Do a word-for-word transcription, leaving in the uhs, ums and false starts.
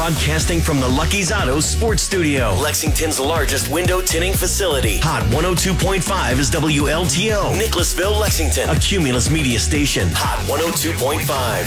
Broadcasting from the Lucky's Auto Sports Studio, Lexington's largest window tinting facility. Hot one oh two point five is W L T O. Nicholasville, Lexington. A Cumulus Media station. Hot one oh two point five.